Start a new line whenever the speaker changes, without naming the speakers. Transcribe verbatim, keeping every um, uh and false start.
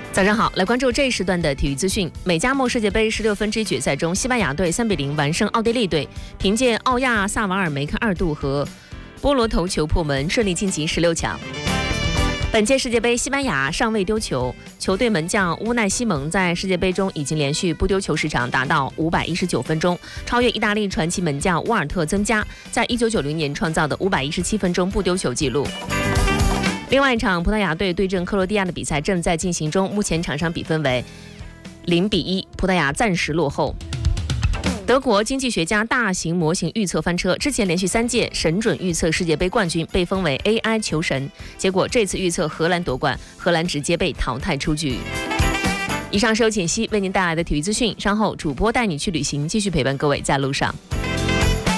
早上好，来关注这一时段的体育资讯。美加墨世界杯十六分之一决赛中，西班牙队三比零完胜奥地利队，凭借奥亚萨瓦尔梅克二度和波罗头球破门，顺利晋级十六强。本届世界杯，西班牙尚未丢球，球队门将乌奈西蒙在世界杯中已经连续不丢球时长达到五百一十九分钟，超越意大利传奇门将沃尔特增加在一九九零年创造的五百一十七分钟不丢球纪录。另外一场葡萄牙队对阵克罗地亚的比赛正在进行中，目前场上比分为零比一，葡萄牙暂时落后。德国经济学家大型模型预测翻车，之前连续三届神准预测世界杯冠军被封为 A I 球神，结果这次预测荷兰夺冠，荷兰直接被淘汰出局。以上是由简析为您带来的体育资讯，稍后主播带你去旅行，继续陪伴各位在路上。